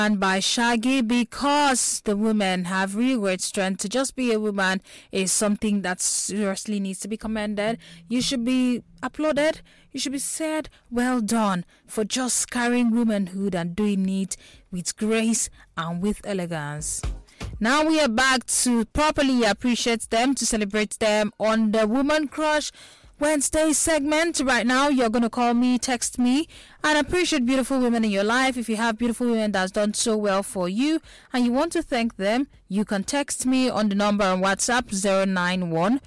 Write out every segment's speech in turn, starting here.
And by Shaggy, because the women have really great strength. To just be a woman is something that seriously needs to be commended. You should be applauded. You should be said, well done for just carrying womanhood and doing it with grace and with elegance. Now we are back to properly appreciate them, to celebrate them on the Woman Crush Wednesday segment. Right now, you're going to call me, text me, and appreciate beautiful women in your life. If you have beautiful women that's done so well for you and you want to thank them, you can text me on the number on WhatsApp 091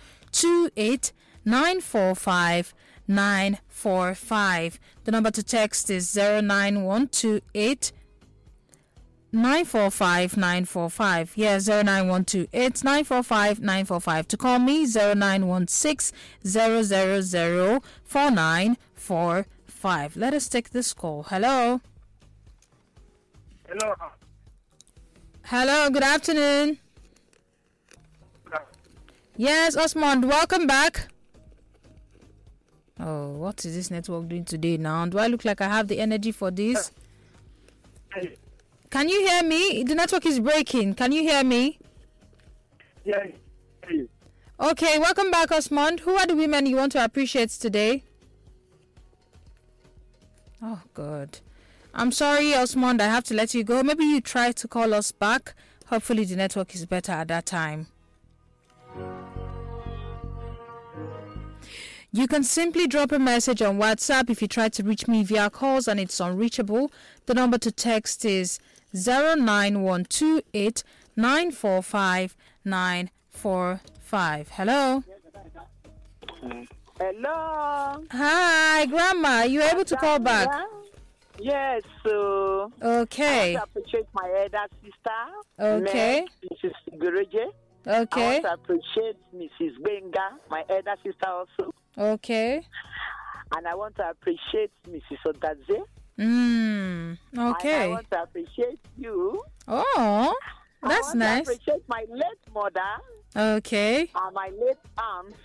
945 945. The number to text is 091 945 945. Yeah, 09128 945 945. To call me 0916 000 4945. Let us take this call. Hello. Hello. Hello, good afternoon. Yes, Osmond, welcome back. Oh, what is this network doing today now? Do I look like I have the energy for this? Can you hear me? The network is breaking. Can you hear me? Yeah. Okay, welcome back, Osmond. Who are the women you want to appreciate today? Oh, God. I'm sorry, Osmond. I have to let you go. Maybe you try to call us back. Hopefully the network is better at that time. You can simply drop a message on WhatsApp if you try to reach me via calls and it's unreachable. The number to text is 09128 945 945. Hello. Hello. Hi, Grandma. You able to call back? Yes. So. Okay. I want to appreciate my elder sister. Okay. Mrs. Gureje. Okay. I want to appreciate Mrs. Benga, my elder sister also. Okay. And I want to appreciate Mrs. Odaze. Okay. And I want to appreciate you. Oh, that's I want nice. to appreciate my late mother. Okay. And my late aunt.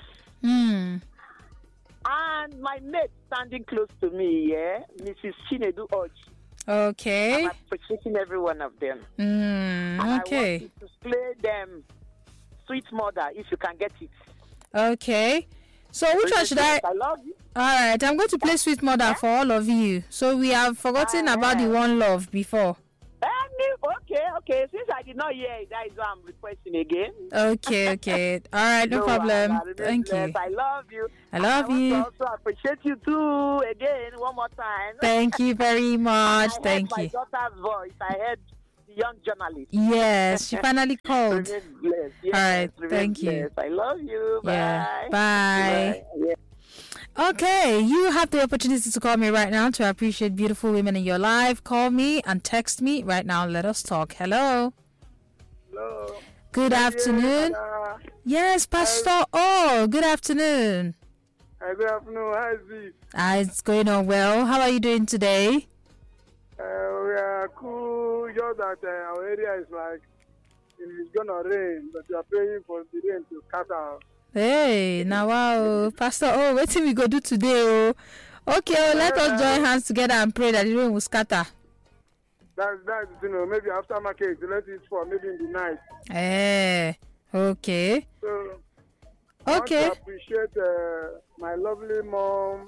And my mate standing close to me, yeah, Mrs. Chinedu Oji. Okay. I'm appreciating every one of them. And Okay. I want you to play them Sweet Mother if you can get it. Okay. So which one should I? I love you. Alright, I'm going to play Sweet Mother for all of you. So we have forgotten about the One Love before. Okay. Since I did not hear it, that is why I'm requesting again. Okay. Alright, no problem. Thank you. I love you. I love you. I also appreciate you too. Again, one more time. Thank you very much. Thank I you. heard my daughter's voice. I heard the young journalist. Yes, she finally called. Remain blessed. Yes, Alright, remain thank you. blessed. I love you. Yeah. Bye. Bye. Yeah. Okay, you have the opportunity to call me right now to appreciate beautiful women in your life. Call me and text me right now. Let us talk. Hello. Hello. Good afternoon. Yes, Pastor. Oh, good afternoon. Good afternoon. How is it? It's going on well. How are you doing today? We are cool. Just that our area is like it's gonna rain, but we are praying for the rain to cut out. Hey, now wow, Pastor. Oh, what we go do today? Oh, okay. Let us join hands together and pray that the rain will scatter. That's maybe after market, let it fall, maybe in the night. Okay. So, okay. I want to appreciate my lovely mom.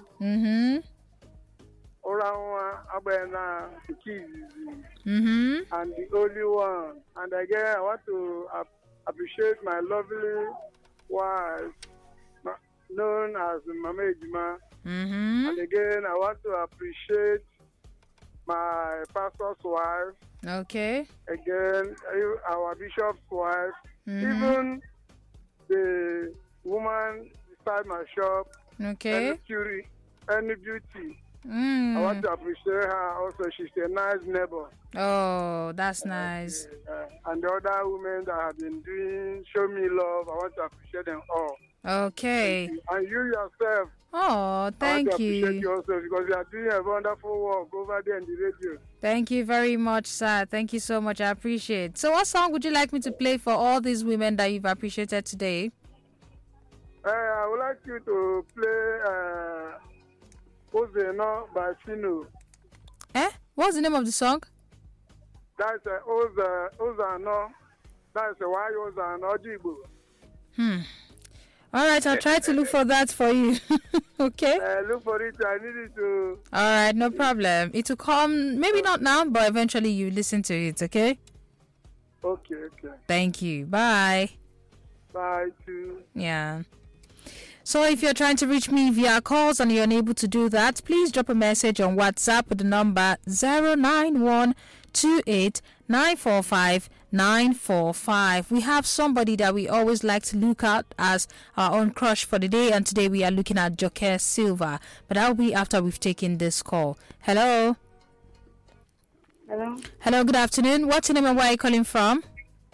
Orawa Abena, the kids, and the only one. And again, I want to appreciate my lovely wife, known as Mama Ejima. And again, I want to appreciate my pastor's wife. Okay. Again, our bishop's wife. Even the woman beside my shop. Okay. Any beauty. I want to appreciate her also. She's a nice neighbor. Oh, that's nice. And the other women that have been show me love, I want to appreciate them all. Okay. And you yourself. Oh, thank I want to appreciate you. you also because you are doing a wonderful work over there in the radio. Thank you very much, sir. Thank you so much. I appreciate. So what song would you like me to play for all these women that you've appreciated today? I would like you to play Ozeno by Fino. What's the name of the song? That's Ozano. That's why Ozano Jibu. All right, I'll try to look for that for you. Okay? Look for it. I need it to. All right, no problem. It will come, maybe not now, but eventually you listen to it, okay? Okay. Thank you. Bye. Bye, too. Yeah. So if you're trying to reach me via calls and you're unable to do that, please drop a message on WhatsApp with the number 09128945945. We have somebody that we always like to look at as our own crush for the day, and today we are looking at Joker Silva. But that'll be after we've taken this call. Hello. Hello, good afternoon. What's your name and where are you calling from?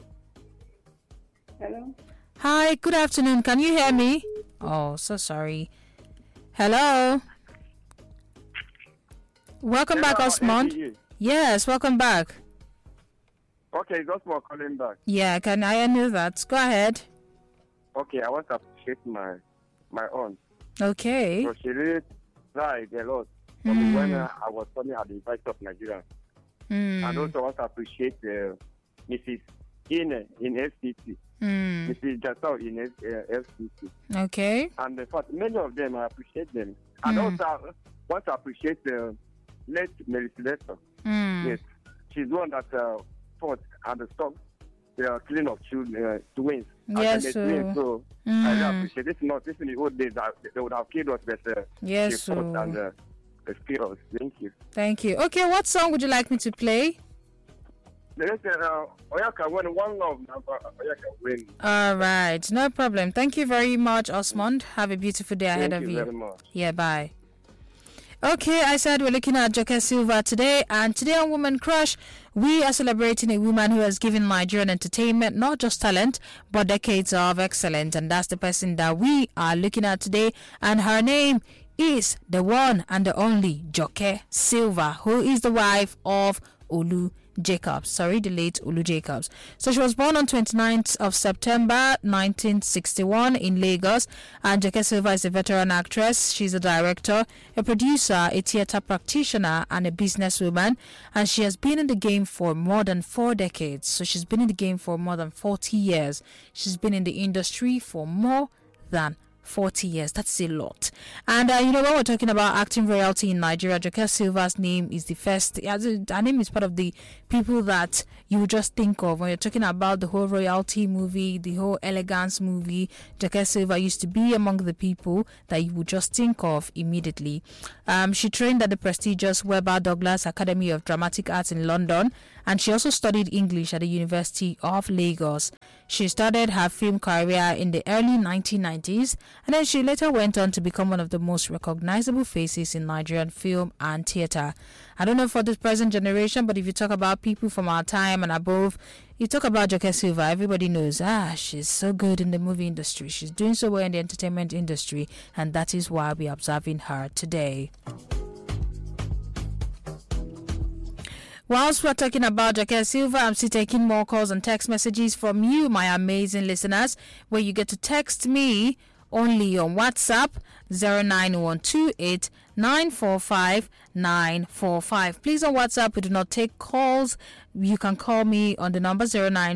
Hello. Hi, good afternoon. Can you hear me? Oh, so sorry. Hello. Welcome back, Osmond. Yes, welcome back. Okay, it's Osmond calling back. Yeah, I knew that. Go ahead. Okay, I want to appreciate my aunt. Okay. So she really tried a lot when I was studying at the University of Nigeria. And also want to appreciate Mrs. in FCT. Mrs. Jasal in FCT. Okay. And in fact, many of them, I appreciate them. And also want to appreciate late Mary Sylvester. Yes. She's the one that fought at the stop killing of children, twins. Yes, twins, so I really appreciate this. This in the old days, they would have killed us, but yes, she fought and spared us. Thank you. Thank you. Okay, what song would you like me to play? Oyaka win one love. Oyaka win. All right, no problem. Thank you very much, Osmond. Have a beautiful day ahead of you. Thank you very much. Yeah, bye. Okay, I said we're looking at Joker Silva today, and today on Woman Crush, we are celebrating a woman who has given Nigerian entertainment not just talent, but decades of excellence, and that's the person that we are looking at today, and her name is the one and the only Joker Silva, who is the wife of Olu Jacobs. The late Olu Jacobs. So she was born on 29th of September 1961 in Lagos, and Joker Silva is a veteran actress. She's a director, a producer, a theater practitioner, and a businesswoman, and she has been in the game for more than 4 decades. So she's been in the game for more than 40 years. She's been in the industry for more than 40 years. That's a lot. And when we're talking about acting royalty in Nigeria, Joker Silva's name is the first. Her name is part of the people that you would just think of when you're talking about the whole royalty movie, the whole elegance movie. Joker Silva used to be among the people that you would just think of immediately. She trained at the prestigious Webber Douglas Academy of Dramatic Arts in London, and she also studied English at the University of Lagos. She started her film career in the early 1990s, and then she later went on to become one of the most recognizable faces in Nigerian film and theater. I don't know for this present generation, but if you talk about people from our time and above, you talk about Joker Silva, everybody knows, she's so good in the movie industry. She's doing so well in the entertainment industry, and that is why we're observing her today. Whilst we're talking about Joker Silva, I'm still taking more calls and text messages from you, my amazing listeners, where you get to text me only on WhatsApp 09128945945. Please, on WhatsApp, we do not take calls. You can call me on the number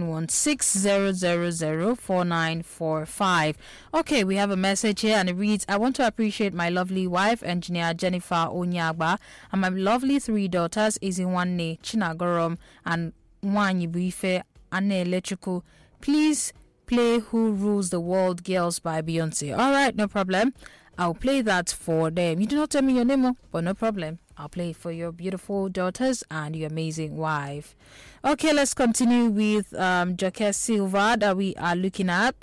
09160004945. Okay, we have a message here and it reads, I want to appreciate my lovely wife, engineer Jennifer Onyagba, and my lovely 3 daughters, Izinwanne, Chinagorom, and Wanyibuife, Anne Electrical. Please play Who Rules the World Girls by Beyonce. All right, no problem. I'll play that for them. You do not tell me your name, but no problem. I'll play it for your beautiful daughters and your amazing wife. Okay, let's continue with Joker Silva that we are looking at.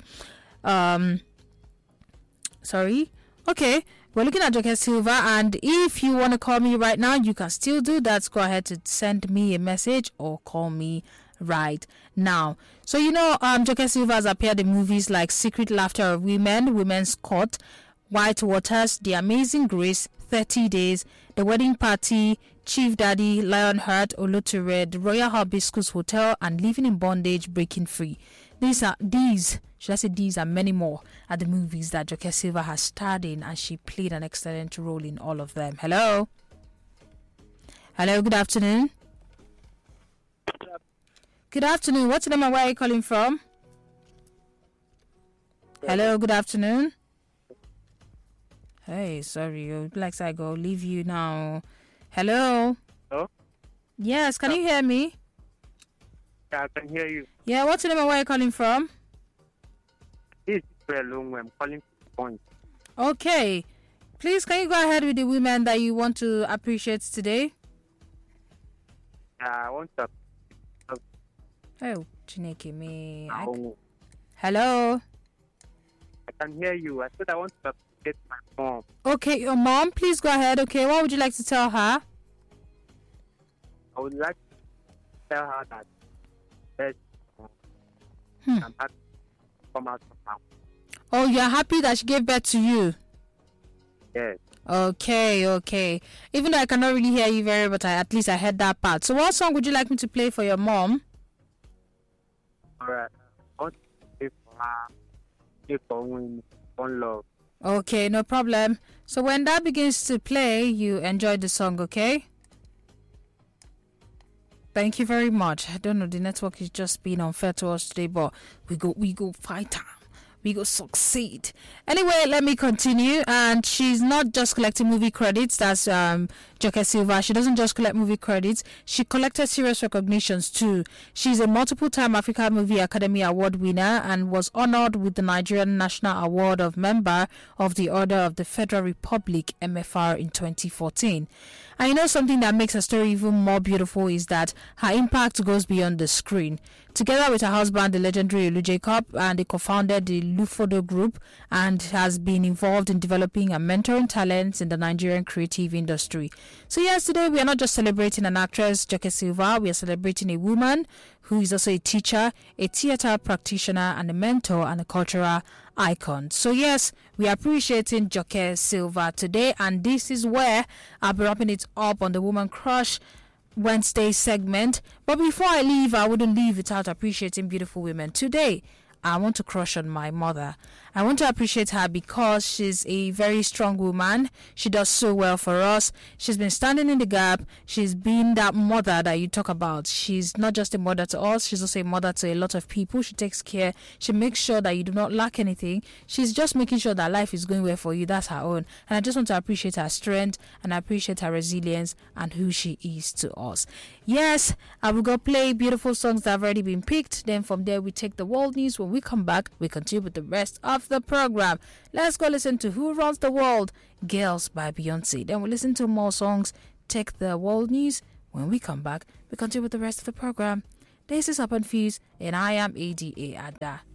Okay, we're looking at Joker Silva, and if you want to call me right now, you can still do that. Go ahead to send me a message or call me right now. So Joker Silva has appeared in movies like Secret Laughter of Women, Women's Court, White Waters, The Amazing Grace, 30 Days, The Wedding Party, Chief Daddy, Lionheart, Oloture, The Royal Hibiscus Hotel, and Living in Bondage, Breaking Free. These and many more are the movies that Joker Silva has starred in, and she played an excellent role in all of them. Hello, good afternoon. Good Good afternoon. What's the name and where are you calling from? Hello, good afternoon. Hey, sorry, like I go leave you now. Hello. Hello? Yes, can you hear me? Yeah, I can hear you. Yeah, what's the name and where are you calling from? This is Belong. I'm calling from Point. Okay. Please, can you go ahead with the women that you want to appreciate today? I want to. Oh, Chineke me. Oh, Hello. I can hear you. I said I want to appreciate my mom. Okay, your mom, please go ahead. Okay, what would you like to tell her? I would like to tell her that yes, Hmm. I'm happy to come out from her. Oh, you're happy that she gave birth to you? Yes. Okay. Even though I cannot really hear you very, but at least I heard that part. So what song would you like me to play for your mom? Alright. I want to pray for her. Pray for one love. Okay, no problem. So when that begins to play, you enjoy the song, okay? Thank you very much. I don't know, the network is just being unfair to us today, but we go fight time. We go succeed. Anyway, let me continue. And she's not just collecting movie credits. That's Joke Silva. She doesn't just collect movie credits. She collected serious recognitions too. She's a multiple-time Africa Movie Academy Award winner and was honored with the Nigerian National Award of Member of the Order of the Federal Republic (MFR) in 2014. And you know something that makes her story even more beautiful is that her impact goes beyond the screen. Together with her husband, the legendary Olu Jacob, and they co-founded the Lufodo Group and has been involved in developing and mentoring talents in the Nigerian creative industry. So yes, today we are not just celebrating an actress, Joke Silva, we are celebrating a woman who is also a teacher, a theater practitioner, and a mentor and a cultural icon. So yes, we are appreciating Joke Silva today, and this is where I'll be wrapping it up on the Woman Crush Wednesday segment. But before I leave, I wouldn't leave without appreciating beautiful women. Today, I want to crush on my mother. I want to appreciate her because she's a very strong woman. She does so well for us. She's been standing in the gap. She's been that mother that you talk about. She's not just a mother to us. She's also a mother to a lot of people. She takes care. She makes sure that you do not lack anything. She's just making sure that life is going well for you. That's her own. And I just want to appreciate her strength and appreciate her resilience and who she is to us. Yes, I will go play beautiful songs that have already been picked. Then from there, we take the world news. When we come back, we continue with the rest of the program. Let's go listen to Who Runs the World, Girls by Beyonce. Then we'll listen to more songs, take the world news. When we come back, we continue with the rest of the program. This is Up and Fuse, and I am ADA Ada.